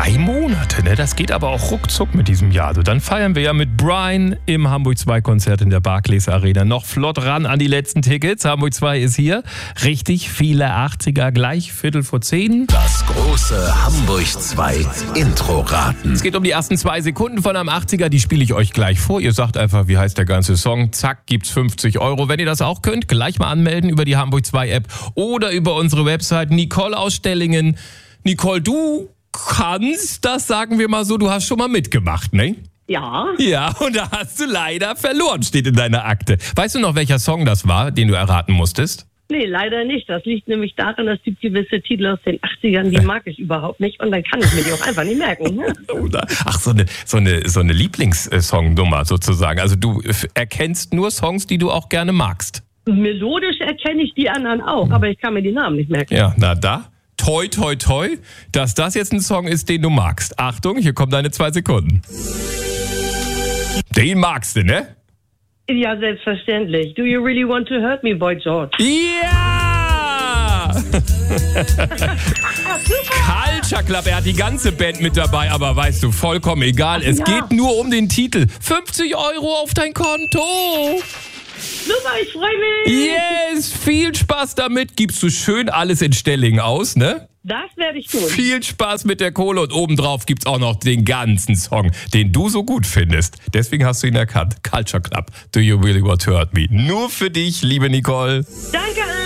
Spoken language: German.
3 Monate, ne? Das geht aber auch ruckzuck mit diesem Jahr. Also dann feiern wir ja mit Brian im Hamburg 2 Konzert in der Barclays Arena. Noch flott ran an die letzten Tickets. Hamburg 2 ist hier. Richtig viele 80er, gleich 9:15. Das große Hamburg 2 Intro-Raten. Es geht um die ersten 2 Sekunden von einem 80er. Die spiele ich euch gleich vor. Ihr sagt einfach, wie heißt der ganze Song. Zack, gibt's 50 €. Wenn ihr das auch könnt, gleich mal anmelden über die Hamburg 2 App oder über unsere Website Nicole aus Stellingen. Nicole, du kannst, das sagen wir mal so, du hast schon mal mitgemacht, ne? Ja. Ja, und da hast du leider verloren, steht in deiner Akte. Weißt du noch, welcher Song das war, den du erraten musstest? Nee, leider nicht. Das liegt nämlich daran, dass die gewisse Titel aus den 80ern, die mag ich überhaupt nicht. Und dann kann ich mir die auch einfach nicht merken. Ne? Ach, so eine Lieblingssongnummer sozusagen. Also du erkennst nur Songs, die du auch gerne magst. Melodisch erkenne ich die anderen auch, aber ich kann mir die Namen nicht merken. Ja, na da. Toi, toi, toi, dass das jetzt ein Song ist, den du magst. Achtung, hier kommen deine 2 Sekunden. Den magst du, ne? Ja, selbstverständlich. Do you really want to hurt me, Boy George? Ja! Culture Club, er hat die ganze Band mit dabei, aber weißt du, vollkommen egal. Es geht nur um den Titel. 50 € auf dein Konto. Super, ich freue mich. Yes, viel Spaß damit. Gibst du schön alles in Stellingen aus, ne? Das werde ich tun. Viel Spaß mit der Kohle und obendrauf gibt's auch noch den ganzen Song, den du so gut findest. Deswegen hast du ihn erkannt. Culture Club. Do you really want to hurt me? Nur für dich, liebe Nicole. Danke.